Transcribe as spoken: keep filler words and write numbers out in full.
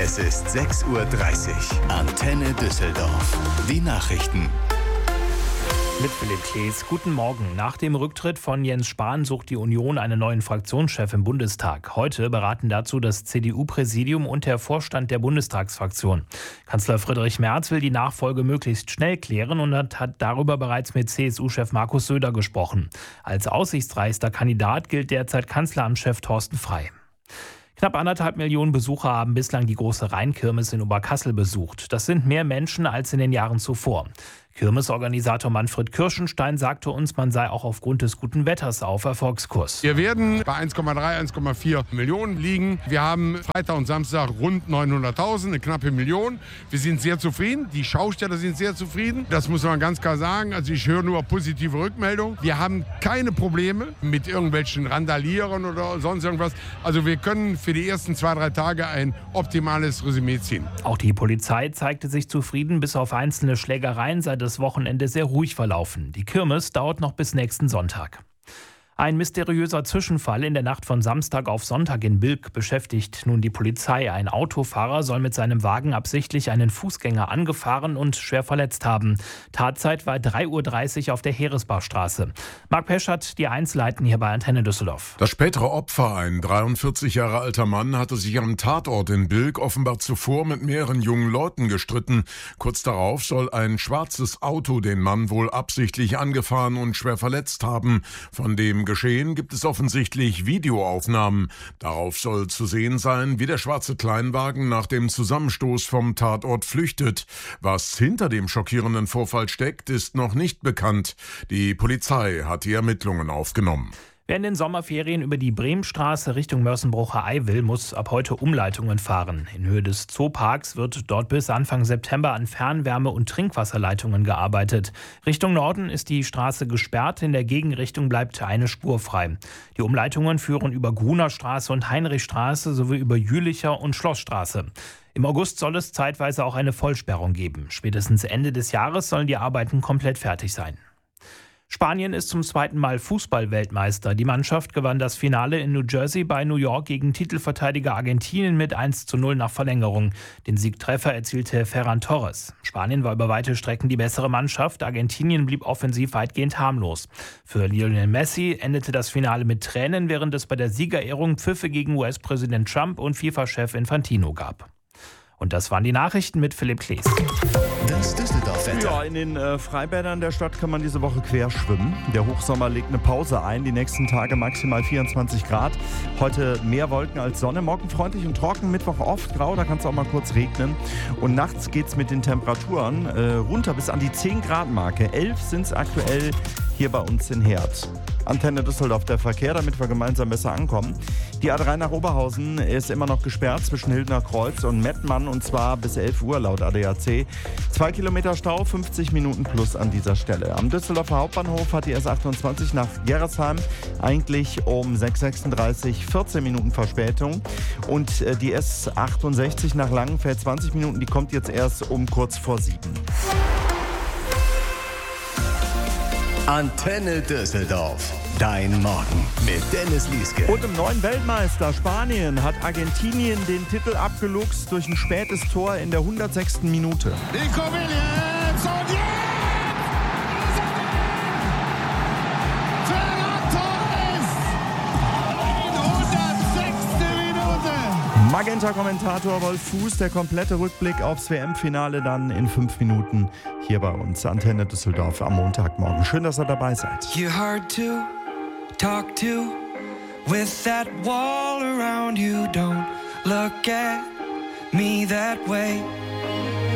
Es ist sechs Uhr dreißig. Antenne Düsseldorf. Die Nachrichten. Mit Philipp Klees. Guten Morgen. Nach dem Rücktritt von Jens Spahn sucht die Union einen neuen Fraktionschef im Bundestag. Heute beraten dazu das C D U-Präsidium und der Vorstand der Bundestagsfraktion. Kanzler Friedrich Merz will die Nachfolge möglichst schnell klären und hat darüber bereits mit C S U-Chef Markus Söder gesprochen. Als aussichtsreichster Kandidat gilt derzeit Kanzleramtschef Thorsten Frey. Knapp anderthalb Millionen Besucher haben bislang die große Rheinkirmes in Oberkassel besucht. Das sind mehr Menschen als in den Jahren zuvor. Kirmesorganisator Manfred Kirschenstein sagte uns, man sei auch aufgrund des guten Wetters auf Erfolgskurs. Wir werden bei eins Komma drei, eins Komma vier Millionen liegen. Wir haben Freitag und Samstag rund neunhunderttausend, eine knappe Million. Wir sind sehr zufrieden. Die Schausteller sind sehr zufrieden. Das muss man ganz klar sagen. Also ich höre nur positive Rückmeldungen. Wir haben keine Probleme mit irgendwelchen Randalierern oder sonst irgendwas. Also wir können für die ersten zwei, drei Tage ein optimales Resümee ziehen. Auch die Polizei zeigte sich zufrieden. Bis auf einzelne Schlägereien sei das Wochenende sehr ruhig verlaufen. Die Kirmes dauert noch bis nächsten Sonntag. Ein mysteriöser Zwischenfall in der Nacht von Samstag auf Sonntag in Bilk beschäftigt nun die Polizei. Ein Autofahrer soll mit seinem Wagen absichtlich einen Fußgänger angefahren und schwer verletzt haben. Tatzeit war drei Uhr dreißig auf der Heeresbachstraße. Marc Pesch hat die Einzelheiten hier bei Antenne Düsseldorf. Das spätere Opfer, ein dreiundvierzig Jahre alter Mann, hatte sich am Tatort in Bilk offenbar zuvor mit mehreren jungen Leuten gestritten. Kurz darauf soll ein schwarzes Auto den Mann wohl absichtlich angefahren und schwer verletzt haben. Von dem Geschehen gibt es offensichtlich Videoaufnahmen. Darauf soll zu sehen sein, wie der schwarze Kleinwagen nach dem Zusammenstoß vom Tatort flüchtet. Was hinter dem schockierenden Vorfall steckt, ist noch nicht bekannt. Die Polizei hat die Ermittlungen aufgenommen. Wer in den Sommerferien über die Bremstraße Richtung Mörsenbrucher-Eiwil muss ab heute Umleitungen fahren. In Höhe des Zooparks wird dort bis Anfang September an Fernwärme- und Trinkwasserleitungen gearbeitet. Richtung Norden ist die Straße gesperrt, in der Gegenrichtung bleibt eine Spur frei. Die Umleitungen führen über Grunerstraße und Heinrichstraße sowie über Jülicher und Schlossstraße. Im August soll es zeitweise auch eine Vollsperrung geben. Spätestens Ende des Jahres sollen die Arbeiten komplett fertig sein. Spanien ist zum zweiten Mal Fußball-Weltmeister. Die Mannschaft gewann das Finale in New Jersey bei New York gegen Titelverteidiger Argentinien mit eins zu null nach Verlängerung. Den Siegtreffer erzielte Ferran Torres. Spanien war über weite Strecken die bessere Mannschaft. Argentinien blieb offensiv weitgehend harmlos. Für Lionel Messi endete das Finale mit Tränen, während es bei der Siegerehrung Pfiffe gegen U S-Präsident Trump und FIFA-Chef Infantino gab. Und das waren die Nachrichten mit Philipp Klees. Das Düsseldorf-Wetter. Ja, in den äh, Freibädern der Stadt kann man diese Woche quer schwimmen. Der Hochsommer legt eine Pause ein. Die nächsten Tage maximal vierundzwanzig Grad. Heute mehr Wolken als Sonne. Morgen freundlich und trocken. Mittwoch oft grau. Da kann es auch mal kurz regnen. Und nachts geht es mit den Temperaturen äh, runter bis an die zehn Grad Marke. elf sind es aktuell hier bei uns in Herd. Antenne Düsseldorf, der Verkehr, damit wir gemeinsam besser ankommen. Die A drei nach Oberhausen ist immer noch gesperrt zwischen Hildner Kreuz und Mettmann, und zwar bis elf Uhr laut A D A C. Zwei Kilometer Stau, fünfzig Minuten plus an dieser Stelle. Am Düsseldorfer Hauptbahnhof hat die S achtundzwanzig nach Gerresheim eigentlich um sechs Uhr sechsunddreißig vierzehn Minuten Verspätung. Und die S achtundsechzig nach Langenfeld zwanzig Minuten, die kommt jetzt erst um kurz vor sieben. Antenne Düsseldorf. Dein Morgen mit Dennis Lieske. Und im neuen Weltmeister Spanien hat Argentinien den Titel abgeluchst durch ein spätes Tor in der hundertsechsten Minute. Nico Williams und jetzt! Ferran Torres! hundertsechste Minute! Magenta-Kommentator Wolf Fuß, der komplette Rückblick aufs W M-Finale dann in fünf Minuten hier bei uns. Antenne Düsseldorf am Montagmorgen. Schön, dass ihr dabei seid. You're hard to talk to with that wall around you. Don't look at me that way.